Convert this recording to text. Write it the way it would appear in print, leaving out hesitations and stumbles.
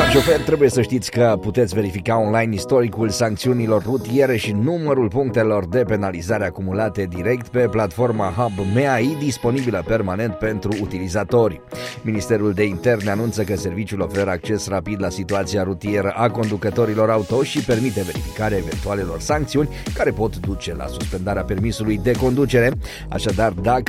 Șoferi, trebuie să știți că puteți verifica online istoricul sancțiunilor rutiere și numărul punctelor de penalizare acumulate direct pe platforma Hub MEAI, disponibilă permanent pentru utilizatori. Ministerul de Interne anunță că serviciul oferă acces rapid la situația rutieră a conducătorilor auto și permite verificarea eventualelor sancțiuni care pot duce la suspendarea permisului de conducere. Așadar, dacă